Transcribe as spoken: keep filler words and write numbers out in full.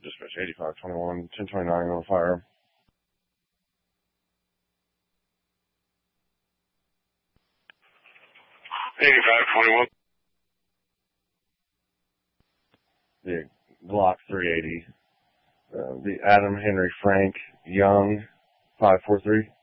dispatch eighty-five twenty-one, ten twenty-nine on fire. eighty-five twenty-one. The Glock three eighty. Uh, the Adam Henry Frank Young five four three.